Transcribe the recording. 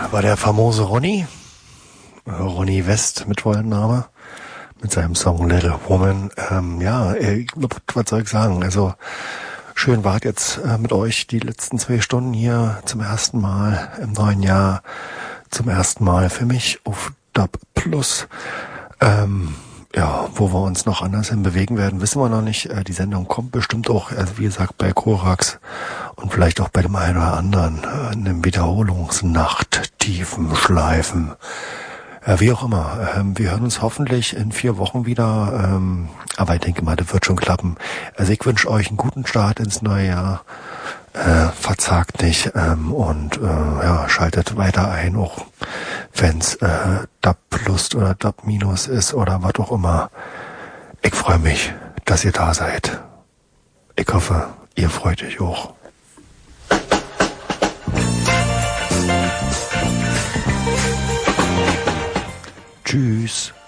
war der famose Ronny West mit vollem Name, mit seinem Song Little Woman. Was soll ich sagen? Also schön wart jetzt mit euch die letzten 2 Stunden hier zum ersten Mal im neuen Jahr, zum ersten Mal für mich auf DAB Plus. Wo wir uns noch anders hin bewegen werden, wissen wir noch nicht. Die Sendung kommt bestimmt auch, also wie gesagt, bei Korax und vielleicht auch bei dem einen oder anderen in einem Wiederholungsnacht, tiefen Schleifen. Wie auch immer. Wir hören uns hoffentlich in 4 Wochen wieder. Aber ich denke mal, das wird schon klappen. Also ich wünsche euch einen guten Start ins neue Jahr. Verzagt nicht schaltet weiter ein, auch wenn's DAB Plus oder DAB Minus ist oder was auch immer. Ich freue mich, dass ihr da seid. Ich hoffe, ihr freut euch auch. Tschüss.